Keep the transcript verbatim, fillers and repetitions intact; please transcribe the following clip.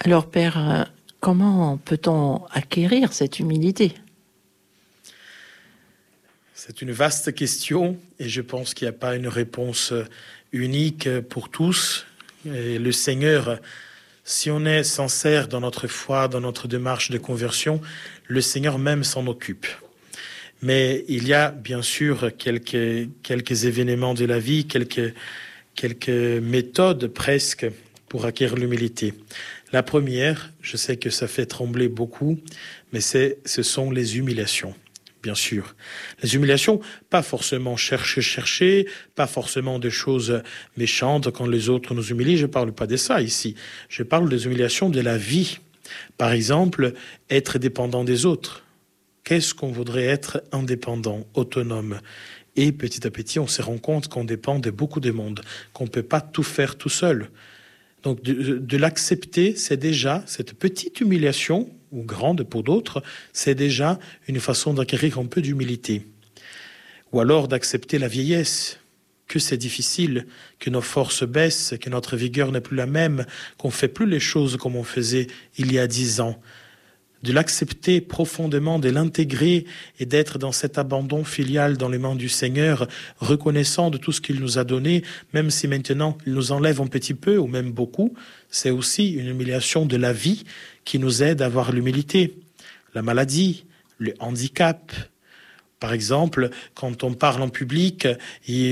Alors, Père, comment peut-on acquérir cette humilité ? C'est une vaste question et je pense qu'il n'y a pas une réponse unique pour tous. Et le Seigneur, si on est sincère dans notre foi, dans notre démarche de conversion, le Seigneur même s'en occupe. Mais il y a bien sûr quelques, quelques événements de la vie, quelques, quelques méthodes presque pour acquérir l'humilité. La première, je sais que ça fait trembler beaucoup, mais c'est, ce sont les humiliations. Bien sûr. Les humiliations, pas forcément chercher, chercher, pas forcément des choses méchantes quand les autres nous humilient. Je ne parle pas de ça ici. Je parle des humiliations de la vie. Par exemple, être dépendant des autres. Qu'est-ce qu'on voudrait être indépendant, autonome ? Et petit à petit, on se rend compte qu'on dépend de beaucoup de monde, qu'on ne peut pas tout faire tout seul. Donc de, de l'accepter, c'est déjà cette petite humiliation, ou grande pour d'autres, c'est déjà une façon d'acquérir un peu d'humilité. Ou alors d'accepter la vieillesse, que c'est difficile, que nos forces baissent, que notre vigueur n'est plus la même, qu'on ne fait plus les choses comme on faisait il y a dix ans. De l'accepter profondément, de l'intégrer et d'être dans cet abandon filial dans les mains du Seigneur, reconnaissant de tout ce qu'il nous a donné, même si maintenant il nous enlève un petit peu ou même beaucoup, c'est aussi une humiliation de la vie qui nous aide à avoir l'humilité. La maladie, le handicap. Par exemple, quand on parle en public, il